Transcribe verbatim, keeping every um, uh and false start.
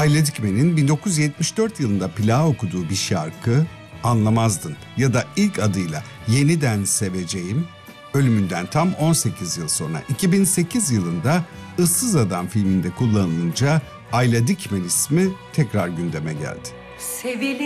Ayla Dikmen'in bin dokuz yüz yetmiş dört yılında plağa okuduğu bir şarkı Anlamazdın ya da ilk adıyla Yeniden Seveceğim, ölümünden tam on sekiz yıl sonra iki bin sekiz yılında Issız Adam filminde kullanılınca Ayla Dikmen ismi tekrar gündeme geldi. Sevili